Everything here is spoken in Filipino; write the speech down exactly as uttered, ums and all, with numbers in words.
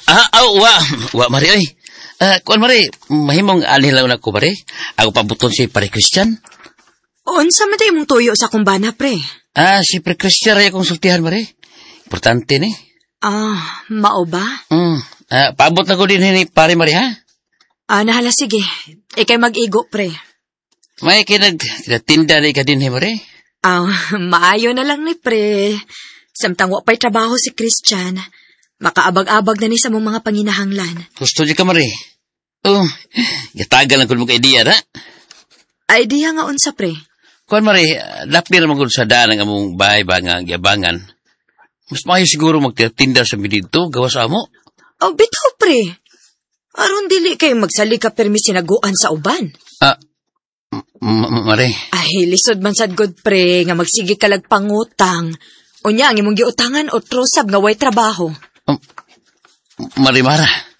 Ah, oh, wa, wa, Mari, ay. Ah, kuan, Mari, mahimong anilaw na ko, Mari. Ako pabuton si Pare Christian. Unsa man tayo mong tuyo sa kumbana, pre? Ah, si Pare Christian ay konsultihan, Mari. Importante ni. Ah, mao ba? Hmm, ah, paabot na ko din ni Pare, Mari, ha? Ah, nahala, sige. Ikay mag-igo, pre. May kinag, kinatinda na ka din, Mari. Ah, maayo na lang ni pre. Samtang wa pa'y trabaho si Christian, makaabag-abag na ni sa mong mga panginahanglan. Gusto di ka, Mari. Oh, yatagal lang ko mo ka idea, na? Idea nga unsa, pre. Kuan, Mari, lapir magod sa daan ang among bahay ba nga giabangan. Mas maayo siguro magtinda sa mi dito, gawas amo. Oh, bitaw, pre. Aron dili kay magsali ka permi sinaguan sa uban. Ah, Mari. Ay, lisod man sad good, pre, nga magsige ka lag pangutang. Unya, ang imong giutangan o trosab nga way trabaho. Um, Mari, Mara.